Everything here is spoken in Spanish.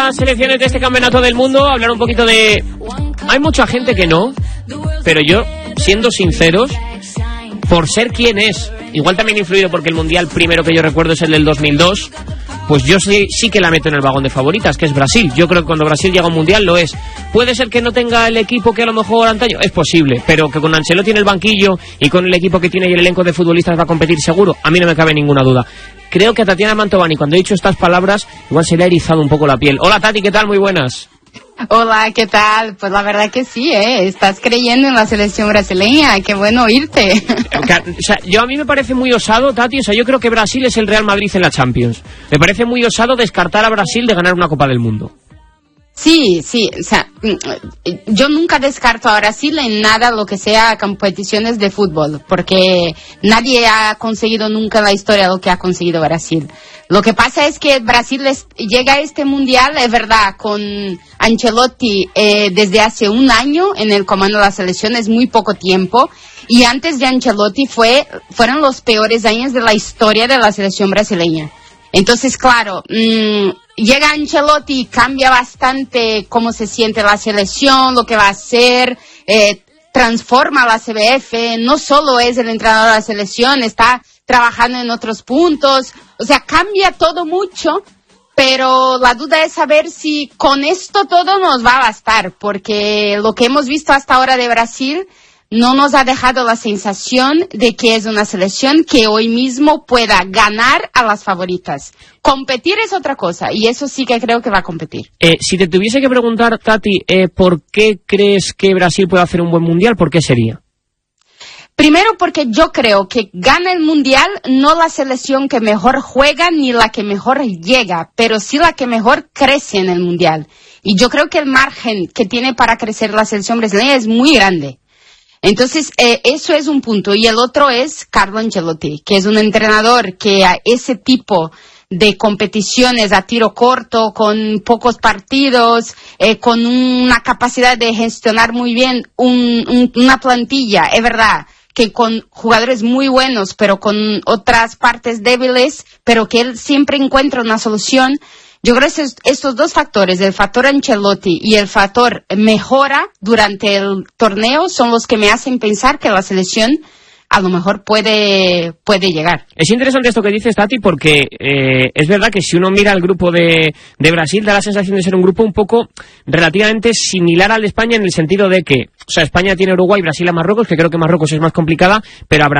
las selecciones de este campeonato del mundo, hablar un poquito de... Hay mucha gente que no, pero yo, siendo sinceros, por ser quien es, igual también influido porque el mundial primero que yo recuerdo es el del 2002, pues yo sí que la meto en el vagón de favoritas, que es Brasil. Yo creo que cuando Brasil llega a un mundial lo es. Puede ser que no tenga el equipo que a lo mejor antaño, es posible, pero que con Ancelotti en el banquillo y con el equipo que tiene y el elenco de futbolistas va a competir seguro, a mí no me cabe ninguna duda. Creo que a Tatiana Mantovani, cuando he dicho estas palabras, igual se le ha erizado un poco la piel. Hola Tati, ¿qué tal? Muy buenas. Hola, ¿qué tal? Pues la verdad que sí, estás creyendo en la selección brasileña, qué bueno oírte. O sea, a mí me parece muy osado, Tati, o sea, yo creo que Brasil es el Real Madrid en la Champions. Me parece muy osado descartar a Brasil de ganar una Copa del Mundo. Sí, o sea, yo nunca descarto a Brasil en nada lo que sea competiciones de fútbol, porque nadie ha conseguido nunca en la historia lo que ha conseguido Brasil. Lo que pasa es que Brasil llega a este mundial, es verdad, con Ancelotti desde hace un año en el comando de la selección, es muy poco tiempo, y antes de Ancelotti fueron los peores años de la historia de la selección brasileña. Entonces, claro, llega Ancelotti y cambia bastante cómo se siente la selección, lo que va a hacer, transforma la CBF, no solo es el entrenador de la selección, está trabajando en otros puntos, o sea, cambia todo mucho, pero la duda es saber si con esto todo nos va a bastar, porque lo que hemos visto hasta ahora de Brasil no nos ha dejado la sensación de que es una selección que hoy mismo pueda ganar a las favoritas. Competir es otra cosa, y eso sí que creo que va a competir. Si te tuviese que preguntar, Tati, ¿por qué crees que Brasil puede hacer un buen mundial? ¿Por qué sería? Primero porque yo creo que gana el mundial no la selección que mejor juega ni la que mejor llega, pero sí la que mejor crece en el mundial. Y yo creo que el margen que tiene para crecer la selección brasileña es muy grande. Entonces, eso es un punto. Y el otro es Carlo Ancelotti, que es un entrenador que a ese tipo de competiciones a tiro corto, con pocos partidos, con una capacidad de gestionar muy bien una plantilla, es verdad, que con jugadores muy buenos, pero con otras partes débiles, pero que él siempre encuentra una solución. Yo creo que estos dos factores, el factor Ancelotti y el factor mejora durante el torneo, son los que me hacen pensar que la selección a lo mejor puede llegar. Es interesante esto que dices, Tati, porque es verdad que si uno mira el grupo de Brasil, da la sensación de ser un grupo un poco relativamente similar al de España, en el sentido de que, o sea, España tiene Uruguay, Brasil a Marruecos, que creo que Marruecos es más complicada, pero a